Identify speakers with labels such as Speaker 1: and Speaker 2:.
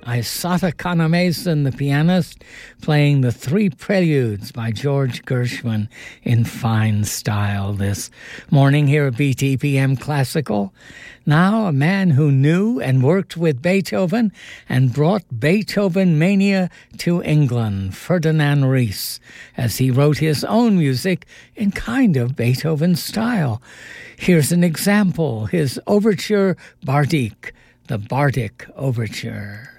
Speaker 1: Isata Kanamason, the pianist, playing the three preludes by George Gershwin in fine style this morning here at BTPM Classical. Now, a man who knew and worked with Beethoven and brought Beethoven mania to England, Ferdinand Ries, as he wrote his own music in kind of Beethoven style. Here's an example, his overture Bardik, the Bardik Overture.